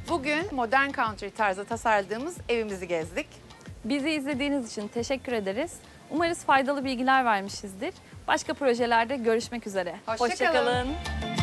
Bugün modern country tarzı tasarladığımız evimizi gezdik. Bizi izlediğiniz için teşekkür ederiz. Umarız faydalı bilgiler vermişizdir. Başka projelerde görüşmek üzere. Hoşça kalın. Hoşça kalın.